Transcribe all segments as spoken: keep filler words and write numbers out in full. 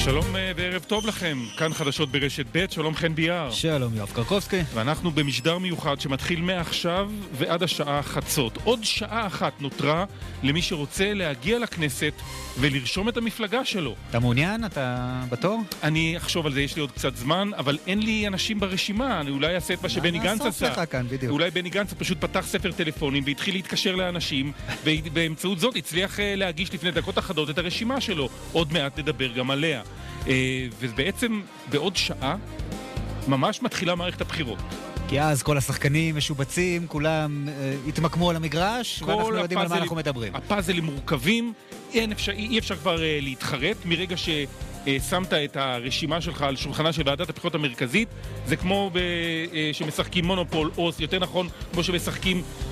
שלום וערב טוב לכם, כאן חדשות ברשת ב', שלום חן ביאר. שלום יואב קרקובסקי. ואנחנו במשדר מיוחד שמתחיל מעכשיו ועד השעה חצות. עוד שעה אחת נותרה למי שרוצה להגיע לכנסת ולרשום את המפלגה שלו. אתה מעוניין? אתה בתור? אני אחשוב על זה, יש לי עוד קצת זמן, אבל אין לי אנשים ברשימה. אני אולי אעשה את מה שבני גנץ עשה. אולי בני גנץ פשוט פתח ספר טלפונים והתחיל להתקשר לאנשים, ובאמצעות זאת הצליח להגיש לפני דקות אחדות את הרשימה שלו. עוד מעט נדבר גם עליה. ובעצם בעוד שעה ממש מתחילה מערכת הבחירות. כי אז כל השחקנים משובצים, כולם uh, התמקמו על המגרש, ואנחנו לא יודעים על מה אנחנו מדברים. הפאזלים מורכבים, אין אפשר, אי אפשר כבר uh, להתחרט מרגע ששמת uh, את הרשימה שלך על שולחנה של ועדת הבחירות המרכזית. זה כמו ב, uh, שמשחקים מונופול, או יותר נכון, כמו שמשחקים uh, uh,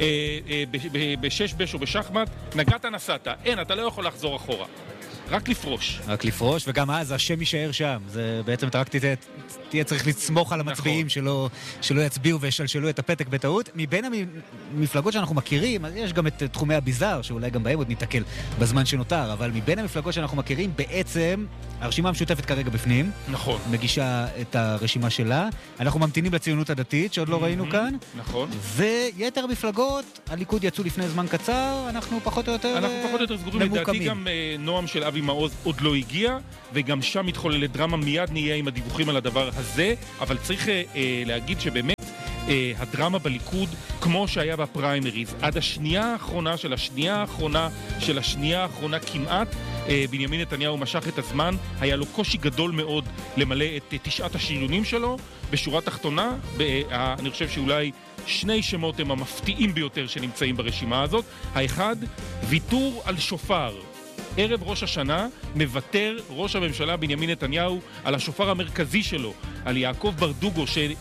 בשש בש או בשחמט, נגעת נסעת, אין, אתה לא יכול לחזור אחורה. רק לפרוש. רק לפרוש, וגם אז השם יישאר שם. זה בעצם אתה רק תהיה, תהיה צריך לסמוך על המצביעים נכון. שלא, שלא יצביעו וישלשלו את הפתק בטעות. מבין המפלגות שאנחנו מכירים, יש גם את תחומי הביזר, שאולי גם בהם עוד ניתקל בזמן שנותר, אבל מבין המפלגות שאנחנו מכירים, בעצם הרשימה המשותפת כרגע בפנים. נכון. מגישה את הרשימה שלה. אנחנו ממתינים לציונות הדתית, שעוד לא ראינו כאן. נכון. ויתר המפלגות, הליכוד יצאו לפני זמן קצר, אנחנו פחות או יותר אנחנו פחות או יותר סגורים. לדעתי גם נועם של אבי מעוז עוד לא הגיע, וגם שם מתחוללת דרמה. מיד נהיה עם הדיווחים על הדבר הזה, אבל צריך אה, להגיד שבאמת אה, הדרמה בליכוד, כמו שהיה בפריימריז, עד השנייה האחרונה של השנייה האחרונה של השנייה האחרונה כמעט, אה, בנימין נתניהו משך את הזמן, היה לו קושי גדול מאוד למלא את אה, תשעת השריונים שלו. בשורה תחתונה, אה, אני חושב שאולי שני שמות הם המפתיעים ביותר שנמצאים ברשימה הזאת. האחד, ויתור על שופר. ערב ראש השנה מבטר ראש הממשלה בנימין נתניהו על השופר המרכזי שלו, על יעקב ברדוגו,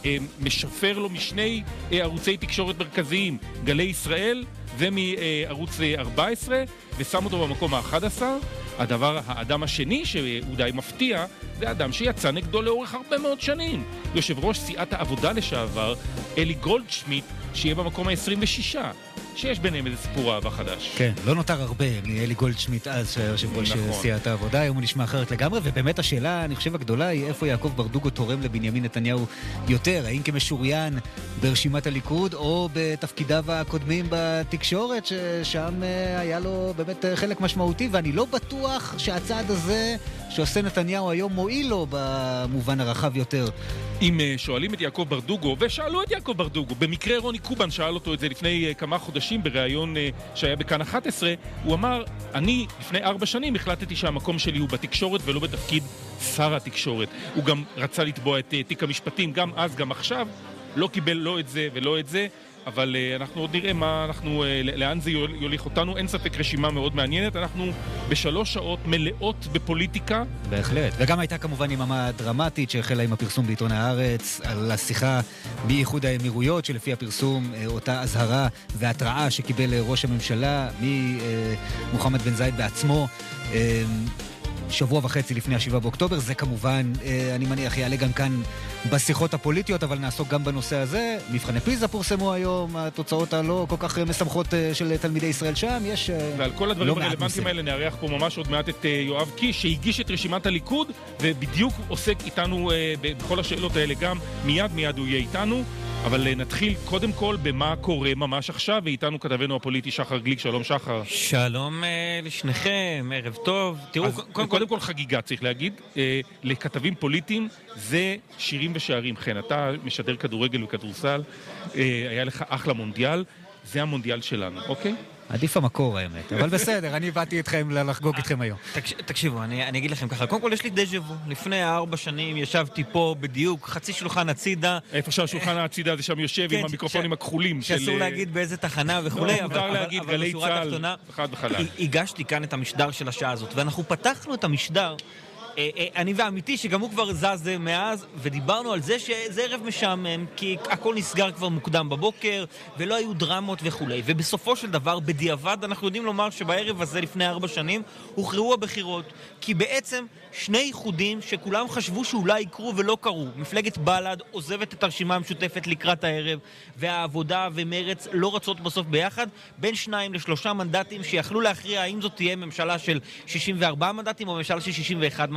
שמשפר לו משני ערוצי תקשורת מרכזיים, גלי ישראל ומערוץ ארבע עשרה, ושם אותו במקום ה-אחד עשר. הדבר, האדם השני שהוא די מפתיע, זה אדם שיצא נגדו לאורך הרבה מאוד שנים. יושב ראש סיעת העבודה לשעבר, אלי גולדשמיט, שיהיה במקום ה-עשרים ושש. שיש ביניהם איזה סיפור אהבה חדש. כן, לא נותר הרבה מאלי גולדשמיט אז, שהיה יושב ראש סיעת העבודה, היום הוא נשמע אחרת לגמרי, ובאמת השאלה, אני חושב הגדולה, היא איפה יעקב ברדוגו תורם לבנימין נתניהו יותר, האם כמשוריין ברשימת הליכוד, או בתפקידיו הקודמים בתקשורת, ששם היה לו באמת חלק משמעותי, ואני לא בטוח שהצעד הזה שעושה נתניהו היום מועיל לו במובן הרחב יותר. אם שואלים את יעקב ברדוגו, ושאלו את יעקב ברדוגו, במקרה רוני קובן שאל אותו את זה לפני כמה חודשים בריאיון שהיה בכאן אחת עשרה, הוא אמר, אני לפני ארבע שנים החלטתי שהמקום שלי הוא בתקשורת ולא בתפקיד שר התקשורת. הוא גם רצה לתבוע את תיק המשפטים, גם אז, גם עכשיו, לא קיבל לא את זה ולא את זה, אבל uh, אנחנו עוד נראה מה אנחנו, uh, לאן זה יוליך אותנו. אין ספק רשימה מאוד מעניינת. אנחנו בשלוש שעות מלאות בפוליטיקה. בהחלט. וגם הייתה כמובן יממה דרמטית שהחלה עם הפרסום בעיתון הארץ על השיחה באיחוד האמירויות, שלפי הפרסום uh, אותה הזהרה והתראה שקיבל uh, ראש הממשלה ממוחמד בן זייד בעצמו uh, שבוע וחצי לפני השבעה באוקטובר. זה כמובן, אני מניח, יעלה גם כאן בשיחות הפוליטיות, אבל נעסוק גם בנושא הזה. מבחני פיזה פורסמו היום, התוצאות הלא כל כך משמחות של תלמידי ישראל שם, יש ועל כל הדברים הרלוונטיים האלה נארח פה ממש עוד מעט את יואב קיש, שהגיש את רשימת הליכוד, ובדיוק עוסק איתנו בכל השאלות האלה גם. מיד מיד הוא יהיה איתנו. אבל נתחיל קודם כל במה קורה ממש עכשיו, ואיתנו כתבנו הפוליטי שחר גליק. שלום שחר. שלום אה, לשניכם, ערב טוב. תראו, אז, קודם, קודם כל חגיגה צריך להגיד, אה, לכתבים פוליטיים זה שירים ושערים. כן, אתה משדר כדורגל וכדורסל, אה, היה לך אחלה מונדיאל, זה המונדיאל שלנו, אוקיי? עדיף המקור האמת, אבל בסדר, אני באתי איתכם לחגוג איתכם היום. תקשיבו, אני, אני אגיד לכם ככה, קודם כל יש לי דז'ה-וו. לפני ארבע שנים ישבתי פה בדיוק, חצי שולחן הצידה. איפה שהשולחן הצידה זה שם יושב עם המיקרופונים הכחולים. שאסור להגיד באיזה תחנה וכולי, אבל בשורה התחתונה, הגשתי כאן את המשדר של השעה הזאת, ואנחנו פתחנו את המשדר, אני ואמיתי שגם הוא כבר זז מאז, ודיברנו על זה שזה ערב משעמם, כי הכל נסגר כבר מוקדם בבוקר, ולא היו דרמות וכולי. ובסופו של דבר, בדיעבד, אנחנו יודעים לומר שבערב הזה לפני ארבע שנים, הוכרעו הבחירות. כי בעצם שני ייחודים שכולם חשבו שאולי יקרו ולא קרו. מפלגת בל"ד עוזבת את הרשימה המשותפת לקראת הערב, והעבודה ומרץ לא רצות בסוף ביחד, בין שניים לשלושה מנדטים שיכלו להכריע האם זאת תהיה ממשלה של שישים וארבעה מנדטים או ממשלה של שישים ואחד מנדטים.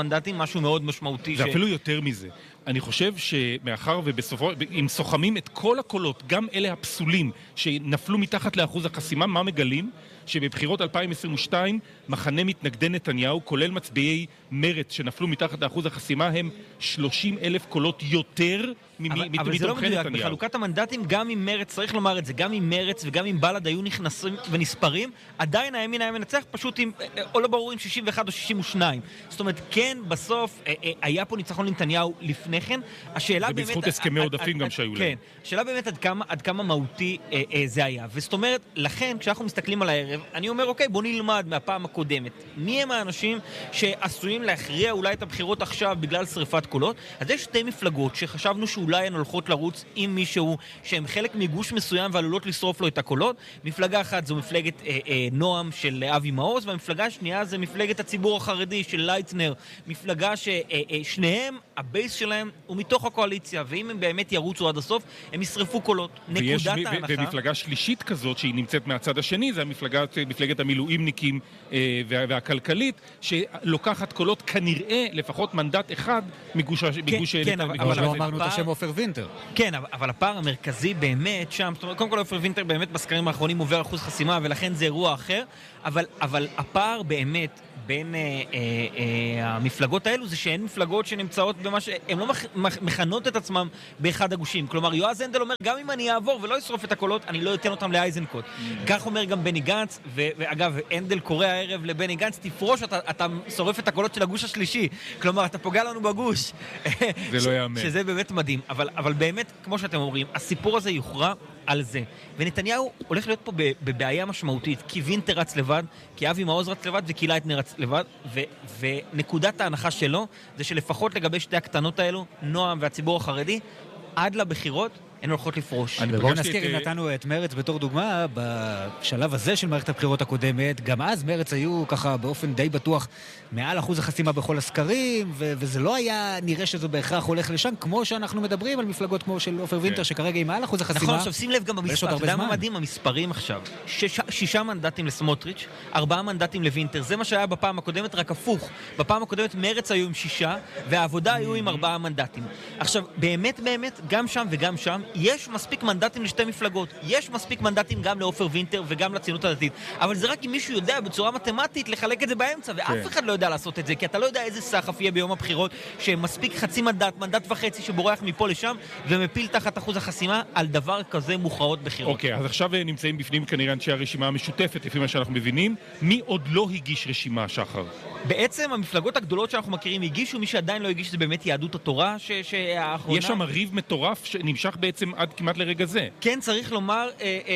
מנדטים, משהו מאוד משמעותי. זה ש... אפילו יותר מזה. אני חושב שמאחר ובסופו, אם סוחמים את כל הקולות, גם אלה הפסולים שנפלו מתחת לאחוז החסימה, מה מגלים? שבבחירות אלפיים עשרים ושתיים מחנה מתנגדי נתניהו, כולל מצביעי מרץ שנפלו מתחת לאחוז החסימה, הם שלושים אלף קולות יותר מתומכי נתניהו. אבל זה לא מדויק, בחלוקת המנדטים, גם עם מרץ, צריך לומר את זה, גם עם מרץ וגם עם בל"ד היו נכנסים ונספרים, עדיין הימין היה מנצח, פשוט עם, או לא ברור עם שישים ואחת או שישים ושתיים. זאת אומרת, כן, בסוף, היה פה ניצחון לנתניהו לפני כן. השאלה באמת... ובזכות הסכמי עודפים גם שהיו להם. כן, השאלה באמת עד כמה, עד כמה מהותי זה היה. וזאת אומרת, לכן, כשאנחנו מסתכלים על הערב, אני אומר, אוקיי, בוא נלמד מהפעם הקודמת. מי הם האנשים שעשויים להכריע אולי את הבחירות עכשיו בגלל שריפת קולות? אז יש שתי מפלגות שחשבנו שאולי הן הולכות לרוץ עם מישהו שהם חלק מגוש מסוים ועלולות לשרוף לו את הקולות. מפלגה אחת זו מפלגת אה, אה, נועם של אבי מעוז, והמפלגה השנייה זה מפלגת הציבור החרדי של לייטנר. מפלגה ששניהם, אה, אה, הבייס שלהם הוא מתוך הקואליציה, ואם הם באמת ירוצו עד הסוף, הם ישרפו קולות. נקודת ההנחה... ומפלגה שלישית כזאת שהיא נמצאת מהצד השני, זה המפלגת, מפלגת המילואימניקים אה, וה, והכלכלית, שלוקחת קולות כנראה לפחות מנדט אחד מגוש... כן, מגוש כן, אבל, אבל לא אמרנו את השם עופר וינטר. כן, אבל, אבל הפער המרכזי באמת שם, קודם כל עופר וינטר באמת בסקרים האחרונים עובר אחוז חסימה, ולכן זה אירוע אחר, אבל, אבל הפער באמת בין אה, אה, אה, המפלגות האלו זה שהן מפלגות שנמצאות במה שהן לא מח, מח, מכנות את עצמם באחד הגושים. כלומר, יועז הנדל אומר, גם אם אני אעבור ולא אשרוף את הקולות, אני לא אתן אותם לאייזנקוט. Mm. כך אומר גם בני גנץ, ו, ואגב, הנדל קורא הערב לבני גנץ, תפרוש, אתה, אתה שורף את הקולות של הגוש השלישי. כלומר, אתה פוגע לנו בגוש. זה לא יאמן. שזה באמת מדהים. אבל, אבל באמת, כמו שאתם אומרים, הסיפור הזה יוכרע על זה. ונתניהו הולך להיות פה בבעיה משמעותית, כי וינטר רץ לבד, כי אבי מעוז רץ לבד וכי לייטנר רץ לבד, ו- ונקודת ההנחה שלו זה שלפחות לגבי שתי הקטנות האלו, נועם והציבור החרדי, עד לבחירות הן הולכות לפרוש. ובואו נזכיר, אם נתנו את מרץ בתור דוגמה, בשלב הזה של מערכת הבחירות הקודמת, גם אז מרץ היו ככה באופן די בטוח מעל אחוז החסימה בכל הסקרים, ו- וזה לא היה נראה שזה בהכרח הולך לשם, כמו שאנחנו מדברים על מפלגות כמו של עופר וינטר, שכרגע היא מעל אחוז החסימה. נכון, עכשיו שים לב גם במספר, אתה יודע מה מדהים, המספרים עכשיו. שש, שישה מנדטים לסמוטריץ', ארבעה מנדטים לוינטר, זה מה שהיה בפעם הקודמת, רק הפוך. בפעם הקודמת מרץ היו עם שישה, והעבודה היו עם ארבעה מנדטים. עכשיו, באמת, באמת, גם שם וגם שם, יש מספיק מנדטים לשתי מפלגות. יש מספיק מנדטים גם לעופר וינטר וגם לציונות הדתית. אבל זה רק אם מישהו יודע בצורה מתמטית לחלק את זה באמצע, ואף אחד לא יודע לעשות את זה, כי אתה לא יודע איזה סחף יהיה ביום הבחירות, שמספיק חצי מנדט, מנדט וחצי שבורח מפה לשם, ומפיל תחת אחוז החסימה על דבר כזה מוכרעות בחירות. אוקיי, אז עכשיו נמצאים בפנים כנראה אנשי הרשימה המשותפת, לפי מה שאנחנו מבינים. מי עוד לא הגיש רשימה, שחר? בעצם המפלגות הגדולות שאנחנו מכירים הגישו, מי שעדיין לא הגיש זה באמת יהדות התורה, שהאחרונה... יש שם ריב מטורף שנמשך בעצם עד כמעט לרגע זה. כן, צריך לומר, אה, אה,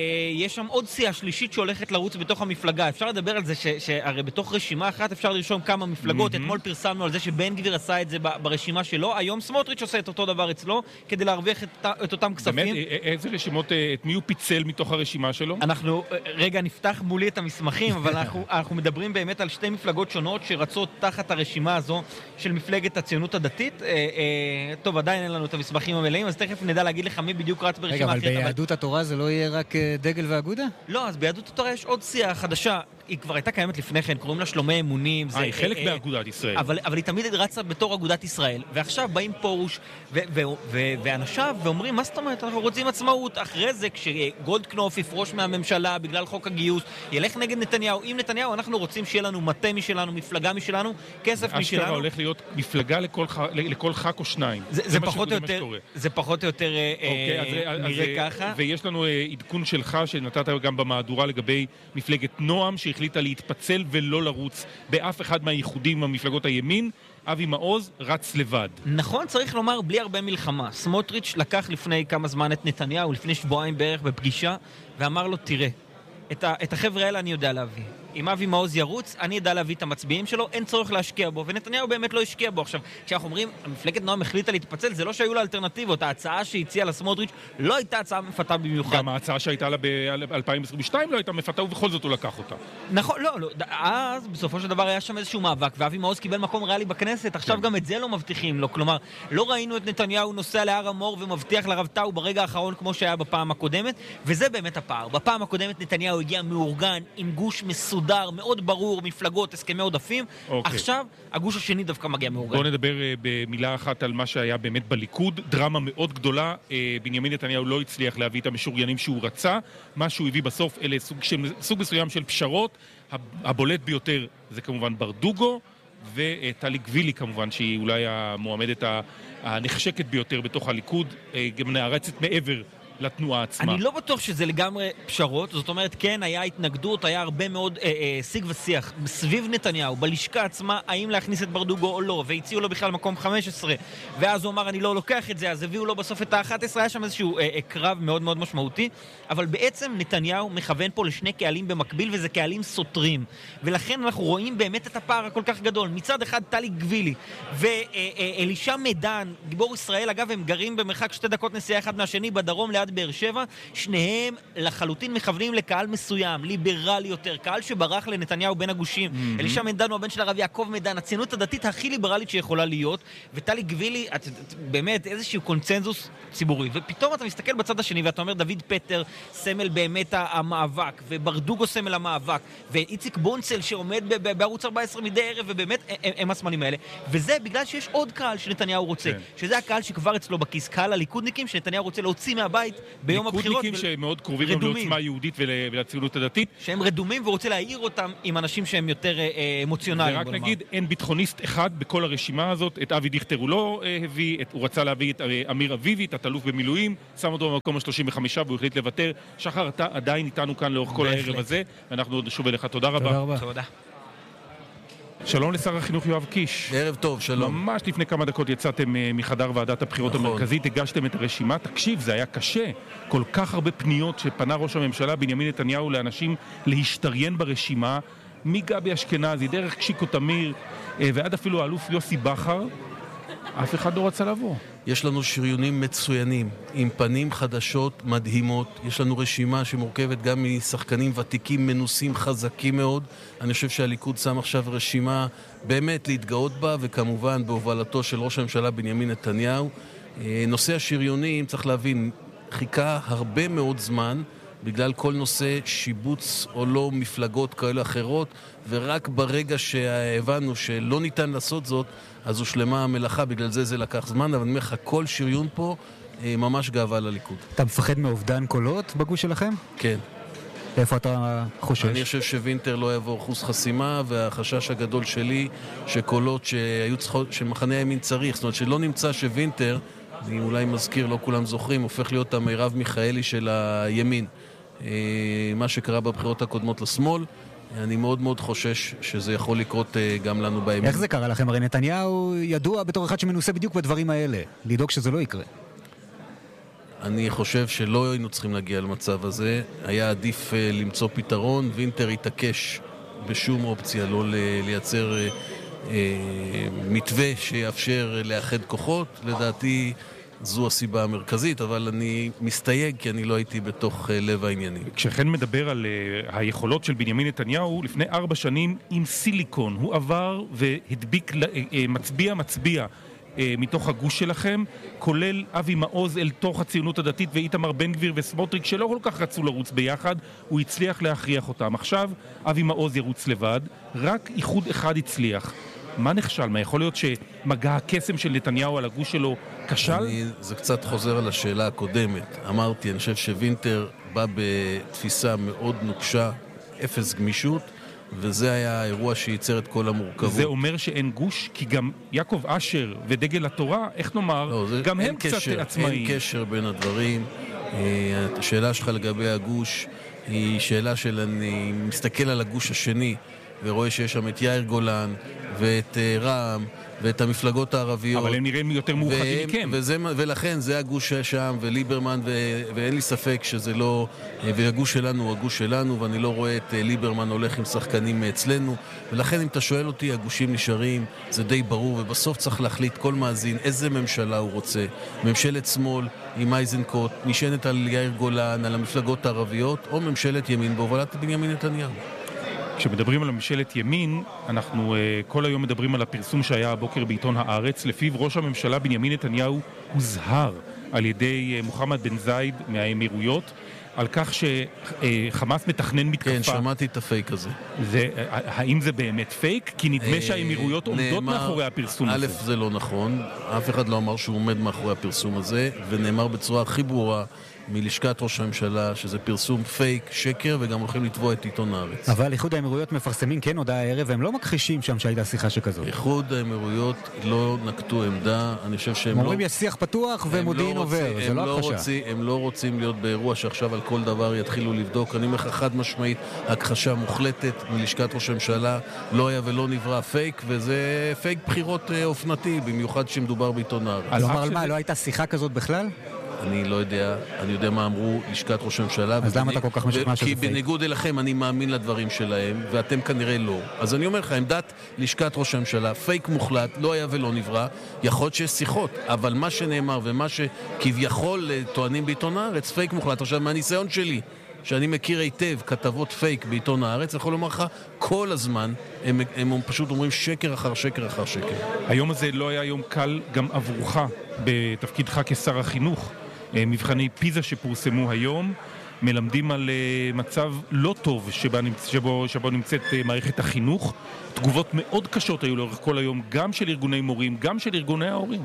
יש שם עוד סיעה שלישית שהולכת לרוץ בתוך המפלגה. אפשר לדבר על זה ש, שהרי בתוך רשימה אחת אפשר לרשום כמה מפלגות. Mm-hmm. אתמול פרסמנו על זה שבן גביר עשה את זה ברשימה שלו. היום סמוטריץ' עושה את אותו דבר אצלו, כדי להרוויח את, את אותם כספים. באמת, איזה רשימות, את מי הוא פיצל מתוך הרשימה שלו? אנחנו, רגע, נפתח מולי את המסמכים, אבל אנחנו, אנחנו מדברים באמת על שתי מפלגות שונות שרצות תחת הרשימה הזו של מפלגת הציונות הדתית. אה, אה, טוב, עדיין אין לנו את המסמכים המלאים, אז תכף נדע להגיד לך מי בדיוק רץ ברשימה אחרת. רגע, אבל ביהדות התורה זה לא יהיה רק דגל ואגודה? לא, אז ביהדות התורה יש עוד סיעה חדשה. היא כבר הייתה קיימת לפני כן, קוראים לה שלומי אמונים. אה, היא חלק באגודת ישראל. אבל, אבל היא תמיד רצה בתור אגודת ישראל. ועכשיו באים פורוש ו- ו- ו- ואנשיו ואומרים, מה זאת אומרת? אנחנו רוצים עצמאות. אחרי זה, כשגולדקנופ יפרוש מהממשלה בגלל חוק הגיוס, ילך נגד נתניהו. עם נתניהו אנחנו רוצים שיהיה לנו מטה משלנו, מפלגה משלנו, כסף משלנו. אשכרה הולך להיות מפלגה לכל, לכל חק או שניים. זה, זה, זה, פחות או יותר, זה פחות או יותר אוקיי, אה, אז, נראה אז, ככה. ויש לנו עדכון שלך שנתת גם במהדורה לגבי מפלגת נועם, שהחליטה להתפצל ולא לרוץ באף אחד מהייחודים במפלגות הימין. אבי מעוז רץ לבד. נכון, צריך לומר, בלי הרבה מלחמה. סמוטריץ' לקח לפני כמה זמן את נתניהו, לפני שבועיים בערך בפגישה, ואמר לו, תראה, את, ה- את החבר'ה האלה אני יודע להביא. אם אבי מעוז ירוץ, אני ידע להביא את המצביעים שלו, אין צורך להשקיע בו, ונתניהו באמת לא השקיע בו. עכשיו, כשאנחנו אומרים, המפלגת נועם החליטה להתפצל, זה לא שהיו לה אלטרנטיבות. ההצעה שהציעה לסמוטריץ' לא הייתה הצעה מפתה במיוחד. גם ההצעה שהייתה לה ב-אלפיים עשרים ושתיים לא הייתה מפתה, ובכל זאת הוא לקח אותה. נכון, לא, לא. אז בסופו של דבר היה שם איזשהו מאבק, ואבי מעוז קיבל מקום ריאלי בכנסת. עכשיו גם את זה לא מבטיחים לו. כלומר, לא ראינו את נתניהו נוסע להר המור ומבטיח לרב טאו ברגע האחרון כמו שהיה בפעם הקודמת, וזה באמת הפער. בפעם הקודמת נתניהו הגיע מאורגן עם גוש מסודר מסודר, מאוד ברור, מפלגות, הסכמי עודפים. אוקיי. עכשיו, הגוש השני דווקא מגיע מאורגן. בואו נדבר uh, במילה אחת על מה שהיה באמת בליכוד. דרמה מאוד גדולה. Uh, בנימין נתניהו לא הצליח להביא את המשוריינים שהוא רצה. מה שהוא הביא בסוף, אלה סוג, סוג מסוים של פשרות. הבולט ביותר זה כמובן ברדוגו, וטלי גבילי כמובן, שהיא אולי המועמדת הנחשקת ביותר בתוך הליכוד, גם נערצת מעבר לתנועה עצמה. אני לא בטוח שזה לגמרי פשרות, זאת אומרת, כן, היה התנגדות, היה הרבה מאוד אה, אה, שיג ושיח סביב נתניהו, בלשכה עצמה, האם להכניס את ברדוגו או לא, והציעו לו בכלל מקום חמש עשרה, ואז הוא אמר, אני לא לוקח את זה, אז הביאו לו בסוף את ה-אחת עשרה, היה שם איזשהו אה, אה, קרב מאוד מאוד משמעותי, אבל בעצם נתניהו מכוון פה לשני קהלים במקביל, וזה קהלים סותרים, ולכן אנחנו רואים באמת את הפער הכל כך גדול. מצד אחד, טלי גבילי, ואלישע מדן, גיבור ישראל, אגב, הם גרים במרחק שתי דקות נסיעה אחד מהשני, בדרום ליד באר שבע, שניהם לחלוטין מכוונים לקהל מסוים, ליברלי יותר, קהל שברח לנתניהו בין הגושים. Mm-hmm. אלישע מדן הוא הבן של הרב יעקב מדן, הציונות הדתית הכי ליברלית שיכולה להיות, וטלי גבילי, את, את, באמת איזשהו קונצנזוס ציבורי. ופתאום אתה מסתכל בצד השני ואתה אומר, דוד פטר סמל באמת המאבק, וברדוגו סמל המאבק, ואיציק בונצל שעומד ב- ב- בערוץ ארבע עשרה מדי ערב, ובאמת הם, הם הסמלים האלה. וזה בגלל שיש עוד קהל שנתניהו רוצה, כן. שזה הקהל שכבר אצלו בכיס, קהל הליכודניקים שנתניהו רוצה להוציא מהבית ביום הבחירות. ליכודניקים שמאוד קרובים גם לעוצמה יהודית ולציונות הדתית. שהם רדומים ורוצה להעיר אותם עם אנשים שהם יותר אמוציונליים. ורק נגיד, אין ביטחוניסט אחד בכל הרשימה הזאת. את אבי דיכטר הוא לא הביא, הוא רצה להביא את אמיר אביבי, את התלוף במילואים, שם אותו במקום ה-שלושים וחמש והוא החליט לוותר. שחר, אתה עדיין איתנו כאן לאורך כל הערב הזה, ואנחנו עוד שוב אליך. תודה רבה. תודה רבה. תודה. שלום לשר החינוך יואב קיש. ערב טוב, שלום. ממש לפני כמה דקות יצאתם מחדר ועדת הבחירות נכון. המרכזית, הגשתם את הרשימה. תקשיב, זה היה קשה. כל כך הרבה פניות שפנה ראש הממשלה בנימין נתניהו לאנשים להשתריין ברשימה, מגבי אשכנזי, דרך קשיקו תמיר, ועד אפילו האלוף יוסי בחר. אף אחד לא רצה לבוא. יש לנו שריונים מצוינים, עם פנים חדשות מדהימות. יש לנו רשימה שמורכבת גם משחקנים ותיקים, מנוסים, חזקים מאוד. אני חושב שהליכוד שם עכשיו רשימה באמת להתגאות בה, וכמובן בהובלתו של ראש הממשלה בנימין נתניהו. נושא השריונים, צריך להבין, חיכה הרבה מאוד זמן, בגלל כל נושא שיבוץ או לא מפלגות כאלה אחרות, ורק ברגע שהבנו שלא ניתן לעשות זאת, אז הושלמה המלאכה, בגלל זה זה לקח זמן, אבל אני אומר לך, כל שריון פה ממש גאווה לליכוד. אתה מפחד מאובדן קולות בגוש שלכם? כן. איפה אתה חושש? אני חושב שווינטר לא יעבור אחוז חסימה, והחשש הגדול שלי שקולות שהיו צריכות, שמחנה הימין צריך, זאת אומרת שלא נמצא שווינטר, אני אולי מזכיר, לא כולם זוכרים, הופך להיות המרב מיכאלי של הימין. מה שקרה בבחירות הקודמות לשמאל, אני מאוד מאוד חושש שזה יכול לקרות גם לנו בימין. איך זה קרה לכם? הרי נתניהו ידוע בתור אחד שמנוסה בדיוק בדברים האלה. לדאוג שזה לא יקרה. אני חושב שלא היינו צריכים להגיע למצב הזה. היה עדיף למצוא פתרון. וינטר התעקש בשום אופציה לא לייצר מתווה שיאפשר לאחד כוחות. לדעתי זו הסיבה המרכזית, אבל אני מסתייג כי אני לא הייתי בתוך לב העניינים. כשכן מדבר על uh, היכולות של בנימין נתניהו, לפני ארבע שנים עם סיליקון, הוא עבר והדביק uh, מצביע מצביע uh, מתוך הגוש שלכם, כולל אבי מעוז אל תוך הציונות הדתית ואיתמר בן גביר וסמוטריק שלא כל כך רצו לרוץ ביחד, הוא הצליח להכריח אותם. עכשיו אבי מעוז ירוץ לבד, רק איחוד אחד הצליח. מה נכשל? מה יכול להיות שמגע הקסם של נתניהו על הגוש שלו כשל? אני, זה קצת חוזר על השאלה הקודמת. אמרתי, אני חושב שווינטר בא בתפיסה מאוד נוקשה, אפס גמישות, וזה היה האירוע שייצר את כל המורכבות. זה אומר שאין גוש? כי גם יעקב אשר ודגל התורה, איך נאמר, לא, זה, גם הם קשר, קצת עצמאיים. אין קשר בין הדברים. השאלה שלך לגבי הגוש היא שאלה של אני מסתכל על הגוש השני, ורואה שיש שם את יאיר גולן ואת רע"מ ואת המפלגות הערביות. אבל הם נראים יותר מאוחדים מכם. וזה, ולכן זה הגוש שם, וליברמן, ו, ואין לי ספק שזה לא, והגוש שלנו הוא הגוש שלנו, ואני לא רואה את ליברמן הולך עם שחקנים אצלנו, ולכן אם אתה שואל אותי, הגושים נשארים, זה די ברור, ובסוף צריך להחליט כל מאזין איזה ממשלה הוא רוצה. ממשלת שמאל עם אייזנקוט, נשענת על יאיר גולן, על המפלגות הערביות, או ממשלת ימין בהובלת בנימין נתניהו. כשמדברים על ממשלת ימין, אנחנו uh, כל היום מדברים על הפרסום שהיה הבוקר בעיתון הארץ, לפיו ראש הממשלה בנימין נתניהו הוזהר על ידי uh, מוחמד בן זייד מהאמירויות, על כך שחמאס מתכנן מתקפה. כן, שמעתי את הפייק הזה. זה, האם זה באמת פייק? כי נדמה שהאמירויות עומדות מאחורי הפרסום הזה. א', זה לא נכון. אף אחד לא אמר שהוא עומד מאחורי הפרסום הזה, ונאמר בצורה הכי ברורה מלשכת ראש הממשלה, שזה פרסום פייק, שקר, וגם הולכים לתבוע את עיתון הארץ. אבל איחוד האמירויות מפרסמים כן הודעה הערב, והם לא מכחישים שם שהייתה שיחה שכזאת. איחוד האמירויות לא נקטו עמדה, אני חושב שהם לא... אומרים יש שיח פתוח ומודיעין עובר, זה לא הכחשה. הם לא רוצים להיות באירוע שעכשיו על כל דבר יתחילו לבדוק. אני אומר לך חד משמעית, הכחשה מוחלטת מלשכת ראש הממשלה, לא היה ולא נברא פייק, וזה פייק בחירות אופנתי, במיוחד שמדובר בעיתון הארץ. כלומר, מה, לא הייתה שיחה כזאת בכלל? אני לא יודע, אני יודע מה אמרו לשכת ראש הממשלה. אז למה אתה כל כך משוכנע שזה כי פייק? בניגוד אליכם אני מאמין לדברים שלהם, ואתם כנראה לא. אז אני אומר לך, עמדת לשכת ראש הממשלה, פייק מוחלט, לא היה ולא נברא, יכול להיות שיש שיחות, אבל מה שנאמר ומה שכביכול טוענים בעיתון הארץ, פייק מוחלט. עכשיו, מהניסיון שלי, שאני מכיר היטב כתבות פייק בעיתון הארץ, יכול לומר לך, כל הזמן הם, הם פשוט אומרים שקר אחר שקר אחר שקר. היום הזה לא היה יום קל גם עבורך בתפקידך כשר החינוך. מבחני פיזה שפורסמו היום מלמדים על מצב לא טוב שבו, שבו, שבו נמצאת מערכת החינוך. תגובות מאוד קשות היו לאורך כל היום, גם של ארגוני מורים, גם של ארגוני ההורים.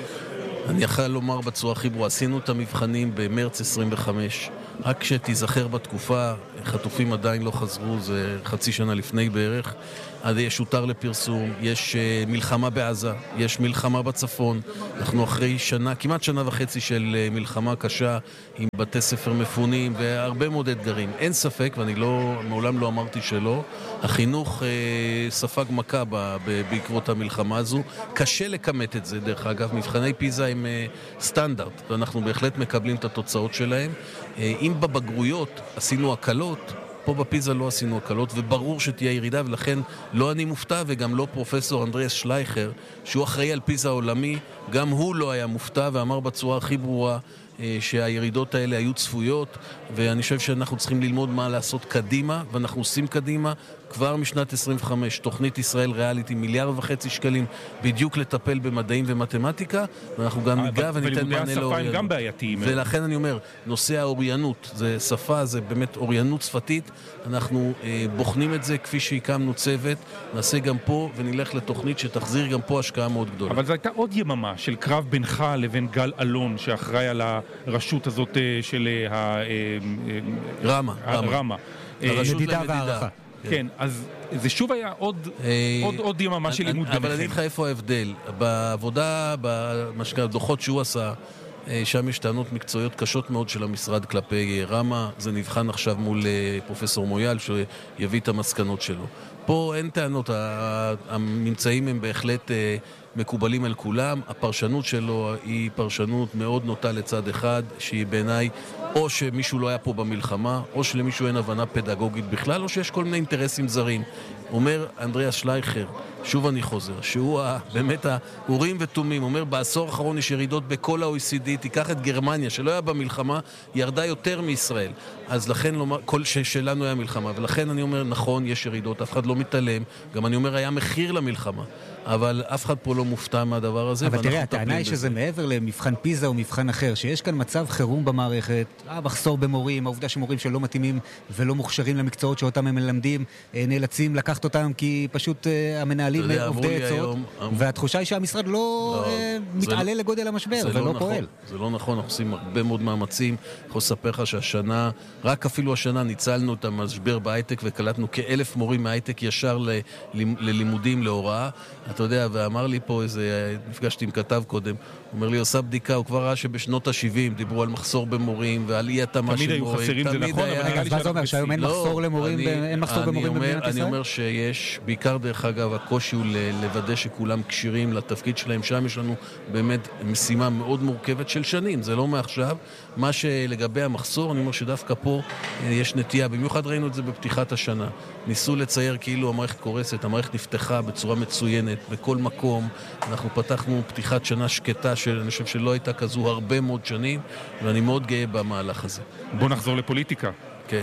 אני יכול לומר בצורה הכי ברורה, עשינו את המבחנים במרץ עשרים וחמש, רק שתיזכר בתקופה, חטופים עדיין לא חזרו, זה חצי שנה לפני בערך, אז יש שוטר לפרסום, יש uh, מלחמה בעזה, יש מלחמה בצפון, אנחנו אחרי שנה, כמעט שנה וחצי של uh, מלחמה קשה, עם בתי ספר מפונים והרבה מאוד אתגרים. אין ספק, ואני לא, מעולם לא אמרתי שלא, החינוך uh, ספג מכה ב, ב, בעקבות המלחמה הזו, קשה לקמת את זה, דרך אגב, מבחני פיזה הם uh, סטנדרט, ואנחנו בהחלט מקבלים את התוצאות שלהם. Uh, אם בבגרויות עשינו הקלות, פה בפיזה לא עשינו הקלות, וברור שתהיה ירידה, ולכן לא אני מופתע, וגם לא פרופסור אנדריאס שלייכר, שהוא אחראי על פיזה עולמי, גם הוא לא היה מופתע, ואמר בצורה הכי ברורה שהירידות האלה היו צפויות, ואני חושב שאנחנו צריכים ללמוד מה לעשות קדימה, ואנחנו עושים קדימה כבר משנת עשרים וחמש, תוכנית ישראל ריאלית עם מיליארד וחצי שקלים, בדיוק לטפל במדעים ומתמטיקה, ואנחנו גם ניגע וניתן מענה לאוריינות. גם בעייתיים. ולכן אני אומר, נושא האוריינות, זה שפה, זה באמת אוריינות שפתית, אנחנו אה, בוחנים את זה כפי שהקמנו צוות, נעשה גם פה ונלך לתוכנית שתחזיר גם פה השקעה מאוד גדולה. אבל זו הייתה עוד יממה של קרב בינך לבין גל אלון, שאחראי על הרשות הזאת של ה... רמה. רמה. מדידה והערכה. כן, אז זה שוב היה עוד, עוד, עוד יממה של לימוד ביניכם. אבל אני אגיד לך איפה ההבדל. בעבודה, בדוחות שהוא עשה, שם יש טענות מקצועיות קשות מאוד של המשרד כלפי רמה. זה נבחן עכשיו מול פרופסור מויאל, שיביא את המסקנות שלו. פה אין טענות, הממצאים הם בהחלט מקובלים על כולם. הפרשנות שלו היא פרשנות מאוד נוטה לצד אחד, שהיא בעיניי או שמישהו לא היה פה במלחמה, או שלמישהו אין הבנה פדגוגית בכלל, או שיש כל מיני אינטרסים זרים. אומר אנדריאס שלייכר, שוב אני חוזר, שהוא באמת האורים ותומים, אומר בעשור האחרון יש ירידות בכל ה-או אי סי די, תיקח את גרמניה, שלא היה במלחמה, ירדה יותר מישראל. אז לכן לומר, כל שלנו היה מלחמה, ולכן אני אומר, נכון, יש ירידות, אף אחד לא מתעלם, גם אני אומר, היה מחיר למלחמה. אבל אף אחד פה לא מופתע מהדבר הזה. אבל תראה, הטענה היא שזה מעבר למבחן פיזה או מבחן אחר, שיש כאן מצב חירום במערכת, המחסור במורים, העובדה שמורים שלא מתאימים ולא מוכשרים למקצועות שאותם הם מלמדים, נאלצים לקחת אותם כי פשוט המנהלים עובדי עצות, והתחושה היא שהמשרד לא מתעלה לגודל המשבר ולא פועל. זה לא נכון, אנחנו עושים הרבה מאוד מאמצים. אני יכול לספר לך שהשנה, רק אפילו השנה ניצלנו את המשבר בהייטק וקלטנו כאלף מורים מההייטק ישר ללימודים, להוראה. אתה יודע, ואמר לי פה איזה, נפגשתי עם כתב קודם, הוא אומר לי, עושה בדיקה, הוא כבר ראה שבשנות ה-שבעים דיברו על מחסור במורים ועל אי התאמה של מורים. תמיד היו חסרים, זה נכון, אבל נראה לי שאתה אומר שהיום אין מחסור למורים, אין מחסור במורים במדינת ישראל? אני אומר שיש, בעיקר דרך אגב, הקושי הוא לוודא שכולם קשירים לתפקיד שלהם, שם יש לנו באמת משימה מאוד מורכבת של שנים, זה לא מעכשיו. מה שלגבי המחסור, אני אומר שדווקא פה יש נטייה, במיוחד ראינו את זה בפתיחת השנה. ניסו לצייר כאילו המערכת קורסת, המערכת נפתחה בצורה מצוינת, בכל מקום. אנחנו פתחנו פתיחת שנה שקטה, שאני חושב שלא הייתה כזו הרבה מאוד שנים, ואני מאוד גאה במהלך הזה. בוא נחזור לפוליטיקה. כן.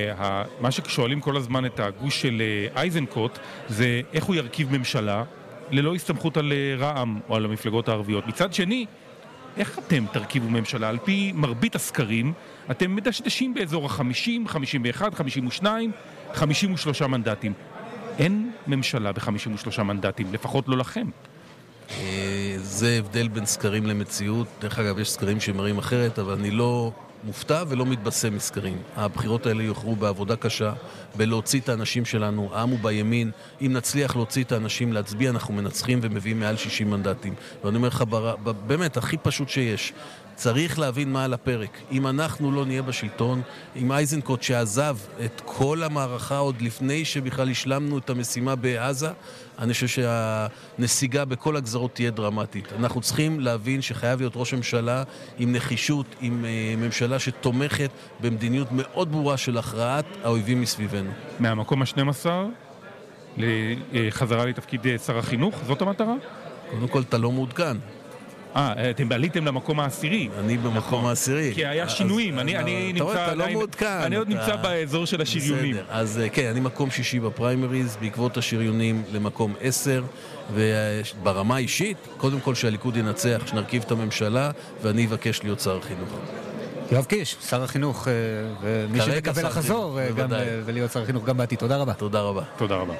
מה ששואלים כל הזמן את הגוש של אייזנקוט, זה איך הוא ירכיב ממשלה ללא הסתמכות על רע"מ או על המפלגות הערביות. מצד שני, איך אתם תרכיבו ממשלה? על פי מרבית הסקרים, אתם מדשדשים באזור ה-חמישים, חמישים ואחת, חמישים ושתיים, חמישים ושלושה מנדטים. אין ממשלה ב-חמישים ושלושה מנדטים, לפחות לא לכם. זה הבדל בין סקרים למציאות. דרך אגב, יש סקרים שמראים אחרת, אבל אני לא מופתע ולא מתבשם מסקרים. הבחירות האלה יוכרו בעבודה קשה, בלהוציא את האנשים שלנו, העם הוא בימין. אם נצליח להוציא את האנשים להצביע, אנחנו מנצחים ומביאים מעל שישים מנדטים. ואני אומר לך, באמת, הכי פשוט שיש. צריך להבין מה על הפרק. אם אנחנו לא נהיה בשלטון, עם אייזנקוט שעזב את כל המערכה עוד לפני שבכלל השלמנו את המשימה בעזה, אני חושב שהנסיגה בכל הגזרות תהיה דרמטית. אנחנו צריכים להבין שחייב להיות ראש ממשלה עם נחישות, עם ממשלה שתומכת במדיניות מאוד ברורה של הכרעת האויבים מסביבנו. מהמקום ה-שנים עשר לחזרה לתפקיד שר החינוך, זאת המטרה? קודם כל, אתה לא מעודכן. אה, אתם בעליתם למקום העשירי. אני במקום העשירי. כי היה שינויים, אני עוד נמצא באזור של השריונים. אז כן, אני מקום שישי בפריימריז, בעקבות השריונים למקום עשר, וברמה האישית, קודם כל שהליכוד ינצח, שנרכיב את הממשלה, ואני אבקש להיות שר החינוך. יואב קיש, שר החינוך, ומי שמקבל לחזור ולהיות שר החינוך גם בעתיד. תודה רבה. תודה רבה. תודה רבה.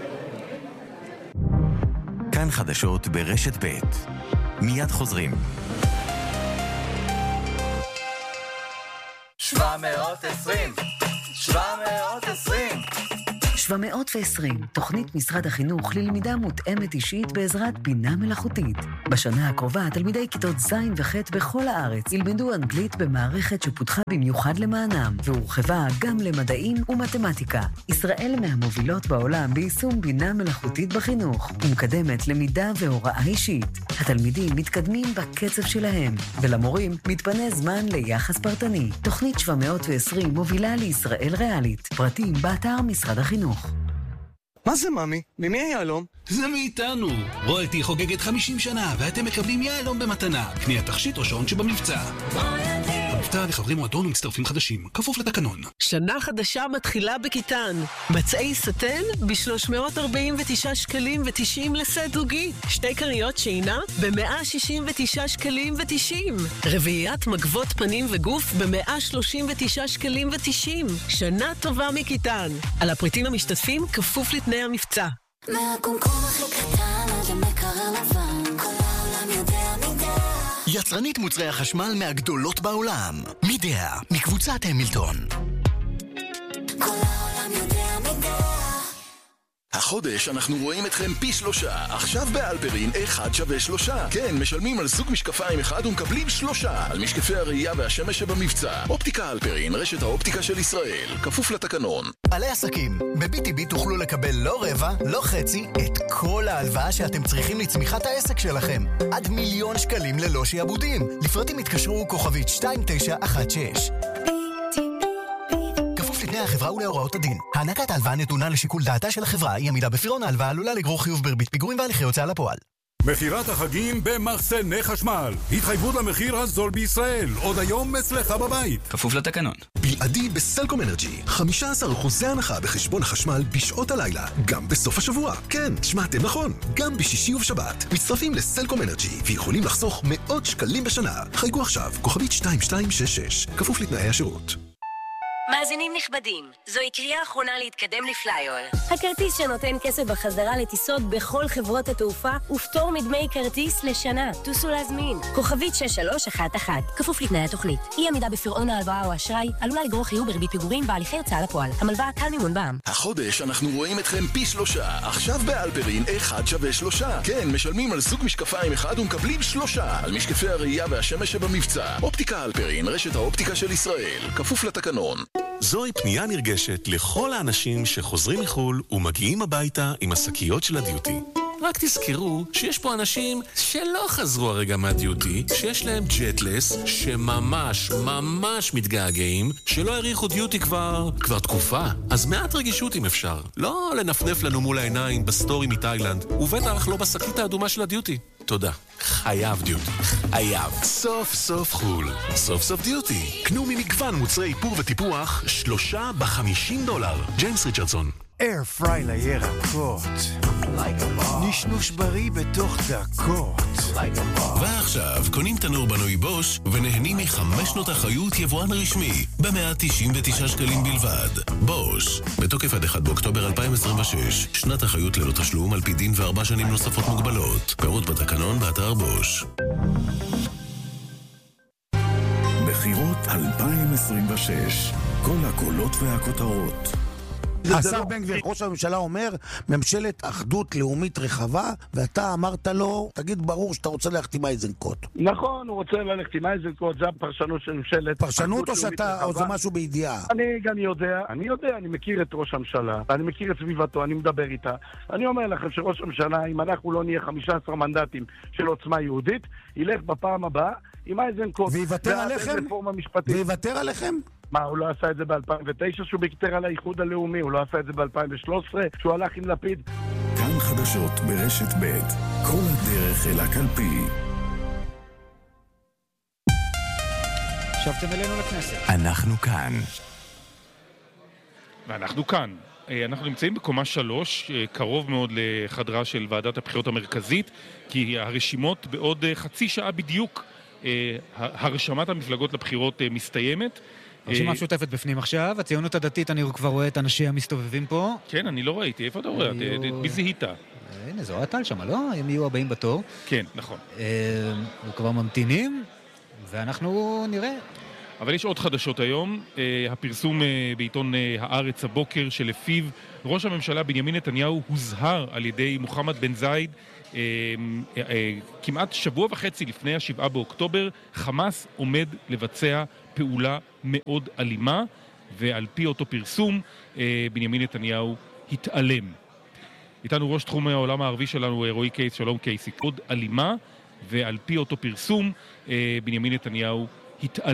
כאן חדשות ברשת ב' מיד חוזרים. שבע מאות ועשרים שבע מאות ועשרים שבע מאות ועשרים, תוכנית משרד החינוך ללמידה מותאמת אישית בעזרת בינה מלאכותית. בשנה הקרובה, תלמידי כיתות ז' וח' בכל הארץ ילמדו אנגלית במערכת שפותחה במיוחד למענם, והורחבה גם למדעים ומתמטיקה. ישראל מהמובילות בעולם ביישום בינה מלאכותית בחינוך, ומקדמת למידה והוראה אישית. התלמידים מתקדמים בקצב שלהם, ולמורים מתפנה זמן ליחס פרטני. תוכנית שבע מאות ועשרים מובילה לישראל ריאלית. פרטים באתר משרד החינוך. מה זה, ממי? ממי היעלום? זה מאיתנו. רויאלטי חוגגת חמישים שנה, ואתם מקבלים יעלום במתנה. קנייה תכשיט או שעון שבמבצע. המבצע לחברי מועדון ומצטרפים חדשים, כפוף לתקנון. שנה חדשה מתחילה בכיתן. מצעי סטן ב-שלוש מאות ארבעים ותשעה שקלים ותשעים לסט זוגי. שתי קריות שינה ב-מאה שישים ותשעה שקלים ותשעים. רביעיית מגבות פנים וגוף ב-מאה שלושים ותשעה שקלים ותשעים. שנה טובה מכיתן. על הפריטים המשתתפים כפוף לתנאי המבצע. מהקומקום הכי קטן עד המקרר לבן, כל העולם יודע מידה. יצרנית מוצרי החשמל מהגדולות בעולם. מידה, מקבוצת המילטון. כל העולם יודע מידה. החודש אנחנו רואים אתכם פי שלושה. עכשיו באלפרין אחד שווה שלושה. כן, משלמים על זוג משקפיים אחד ומקבלים שלושה. על משקפי הראייה והשמש שבמבצע. אופטיקה אלפרין, רשת האופטיקה של ישראל. כפוף לתקנון. בעלי עסקים, ב-בי טי בי תוכלו לקבל לא רבע, לא חצי, את כל ההלוואה שאתם צריכים לצמיחת העסק שלכם. עד מיליון שקלים ללא שיעבודים. לפרטים התקשרו כוכבית שתיים תשע אחת שש. לפני החברה ולהוראות הדין. הענקת ההלוואה נתונה לשיקול דעתה של החברה, היא עמידה בפירעון ההלוואה עלולה לגרור חיוב בריבית פיגורים והליכי הוצאה לפועל. מחירת החגים במחסני חשמל. התחייבות למחיר הזול בישראל. עוד היום אצלך בבית. כפוף לתקנון. בלעדי בסלקום אנרג'י. חמישה עשר אחוז הנחה בחשבון החשמל בשעות הלילה. גם בסוף השבוע. כן, שמעתם נכון. גם בשישי ובשבת. מצטרפים לסלקום אנרג'י ויכולים לחסוך מאות שקלים בשנה. חייגו עכשיו. כוכבית שתיים שתיים שש שש. כפוף לתנאי השירות. מאזינים נכבדים, זוהי קריאה אחרונה להתקדם לפלייר. הכרטיס שנותן כסף בחזרה לטיסות בכל חברות התעופה ופטור מדמי כרטיס לשנה. טוסו להזמין. כוכבית שש שלוש אחת אחת. כפוף לתנאי התוכנית. אי עמידה בפירעון ההלוואה או אשראי עלולה לגרור חיוב בריבית פיגורים בהליכי הוצאה לפועל. המלווה קל מימון בע"מ. החודש אנחנו רואים אתכם פי שלושה. עכשיו באלפרין אחד שווה שלושה. כן, משלמים על זוג משקפיים אחד ומקבלים שלושה. על משקפי הראייה והשמש שבמבצע. אופטיקה אלפרין, רשת האופטיקה של ישראל. כפוף לתקנון. זוהי פנייה נרגשת לכל האנשים שחוזרים מחול ומגיעים הביתה עם השקיות של הדיוטי. רק תזכרו שיש פה אנשים שלא חזרו הרגע מהדיוטי, שיש להם ג'טלס, שממש ממש מתגעגעים, שלא הריחו דיוטי כבר, כבר תקופה. אז מעט רגישות אם אפשר. לא לנפנף לנו מול העיניים בסטורי מתאילנד, ובטח לא בשקית האדומה של הדיוטי. תודה. חייב דיוטי. חייב. סוף סוף חול. סוף סוף דיוטי. קנו ממגוון מוצרי איפור וטיפוח שלושה בחמישים דולר. ג'יימס ריצ'רדסון. אייר פריי לירקות, נשנוש בריא בתוך דקות. ועכשיו קונים תנור בנוי בוש ונהנים מחמש שנות אחריות יבואן רשמי ב-מאה תשעים ותשעה שקלים בלבד. בוש, בתוקף עד אחד באוקטובר אלפיים עשרים ושש, שנת אחריות ללא תשלום על פי דין וארבע שנים נוספות מוגבלות. פירוט בתקנון באתר בוש. בחירות אלפיים עשרים ושש, כל הקולות והכותרות. השר בן גביר, ראש הממשלה אומר, ממשלת אחדות לאומית רחבה, ואתה אמרת לו, תגיד ברור שאתה רוצה ללכת עם איזנקוט. נכון, הוא רוצה ללכת עם איזנקוט, זה הפרשנות של ממשלת פרשנות או שאתה, או זה משהו בידיעה? אני גם יודע, אני יודע, אני מכיר את ראש הממשלה, אני מכיר את סביבתו, אני מדבר איתה. אני אומר לכם שראש הממשלה, אם אנחנו לא נהיה חמישה עשר מנדטים של עוצמה יהודית, ילך בפעם הבאה עם איזנקוט. ויוותר עליכם? ויוותר עליכם? מה, הוא לא עשה את זה ב-אלפיים ותשע שהוא ביקטר על האיחוד הלאומי? הוא לא עשה את זה ב-אלפיים ושלוש עשרה שהוא הלך עם לפיד? כאן חדשות ברשת ב', כל הדרך אל הקלפי. שבתם אלינו לכנסת. אנחנו כאן. ואנחנו כאן. אנחנו נמצאים בקומה שלוש, קרוב מאוד לחדרה של ועדת הבחירות המרכזית, כי הרשימות בעוד חצי שעה בדיוק, הרשמת המפלגות לבחירות מסתיימת. הרשימה משותפת בפנים עכשיו, הציונות הדתית, אני כבר רואה את אנשי המסתובבים פה. כן, אני לא ראיתי, איפה אתה רואה? מי זיהית? הנה, זו הטל שם, לא? הם יהיו הבאים בתור. כן, נכון. וכבר ממתינים, ואנחנו נראה. אבל יש עוד חדשות היום, הפרסום בעיתון הארץ הבוקר שלפיו ראש הממשלה בנימין נתניהו הוזהר על ידי מוחמד בן זייד כמעט שבוע וחצי לפני השבעה באוקטובר, חמאס עומד לבצע פעולה מאוד אלימה, ועל פי אותו פרסום בנימין נתניהו התעלם. איתנו ראש תחום העולם הערבי שלנו רועי קייס, שלום קייסי. מאוד אלימה, ועל פי אותו פרסום בנימין נתניהו התעלם.